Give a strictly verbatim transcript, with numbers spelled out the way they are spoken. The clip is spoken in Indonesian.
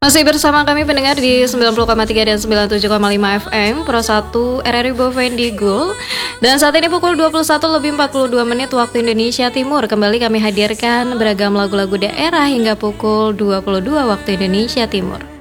Masih bersama kami pendengar di sembilan puluh koma tiga dan sembilan puluh tujuh koma lima F M Pro satu R R I Bovendigul. Dan saat ini pukul dua puluh satu lebih empat puluh dua menit waktu Indonesia Timur. Kembali kami hadirkan beragam lagu-lagu daerah hingga pukul dua puluh dua waktu Indonesia Timur.